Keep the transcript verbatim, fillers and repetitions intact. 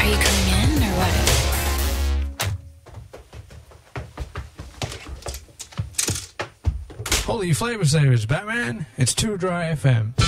Are you coming in or what? Holy flavor savers, Batman. It's Too Dry F M.